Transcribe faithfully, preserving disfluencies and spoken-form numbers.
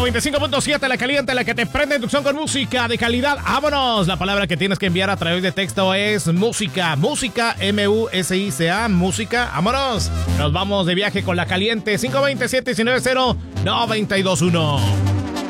noventa y cinco punto siete, la caliente, la que te prende inducción con música de calidad. ¡Vámonos! La palabra que tienes que enviar a través de texto es música. Música, M U S I C A, música. ¡Vámonos! Nos vamos de viaje con la caliente. cinco dos siete, uno nueve cero, nueve dos uno.